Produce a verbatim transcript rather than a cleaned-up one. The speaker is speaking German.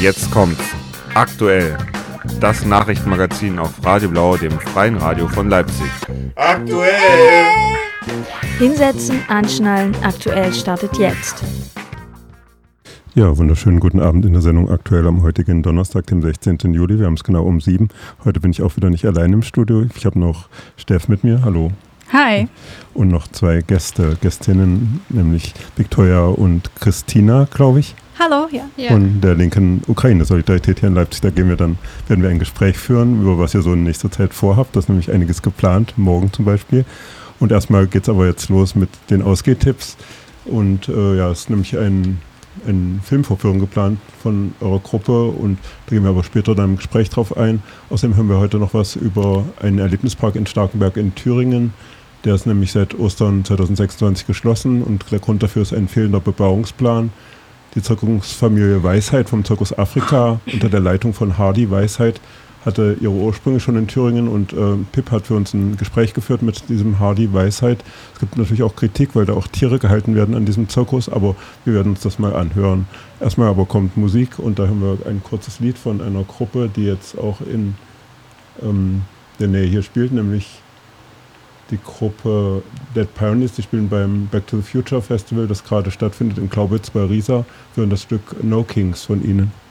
Jetzt kommt's. Aktuell. Das Nachrichtenmagazin auf Radio Blau, dem freien Radio von Leipzig. Aktuell! Hinsetzen, anschnallen, aktuell startet jetzt. Ja, wunderschönen guten Abend in der Sendung Aktuell am heutigen Donnerstag, dem sechzehnten Juli. Wir haben es genau um sieben. Heute bin ich auch wieder nicht allein im Studio. Ich habe noch Steff mit mir. Hallo. Hi. Und noch zwei Gäste, Gästinnen, nämlich Viktoria und Christina, glaube ich. Hallo, ja. ja. Von der linken Ukraine-Solidarität hier in Leipzig. Da gehen wir dann, werden wir ein Gespräch führen, über was ihr so in nächster Zeit vorhabt. Da ist nämlich einiges geplant, morgen zum Beispiel. Und erstmal geht es aber jetzt los mit den Ausgehtipps. Und äh, ja, es ist nämlich ein, ein Filmvorführung geplant von eurer Gruppe. Und da gehen wir aber später dann im Gespräch drauf ein. Außerdem hören wir heute noch was über einen Erlebnispark in Starkenberg in Thüringen. Der ist nämlich seit Ostern zwanzig sechsundzwanzig geschlossen. Und der Grund dafür ist ein fehlender Bebauungsplan. Die Zirkusfamilie Weisheit vom Zirkus Afrika unter der Leitung von Hardy Weisheit hatte ihre Ursprünge schon in Thüringen und äh, Pip hat für uns ein Gespräch geführt mit diesem Hardy Weisheit. Es gibt natürlich auch Kritik, weil da auch Tiere gehalten werden an diesem Zirkus, aber wir werden uns das mal anhören. Erstmal aber kommt Musik und da haben wir ein kurzes Lied von einer Gruppe, die jetzt auch in ähm, der Nähe hier spielt, nämlich die Gruppe Dead Pioneers, die spielen beim Back to the Future Festival, das gerade stattfindet in Glaubitz bei Riesa. Wir hören das Stück No Kings von ihnen.